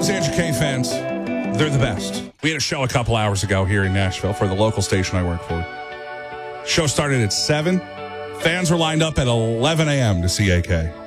Alexandria K fans, they're the best. We had a show a couple hours ago here in Nashville for the local station I work for. Show started at 7. Fans were lined up at 11 a.m. to see AK.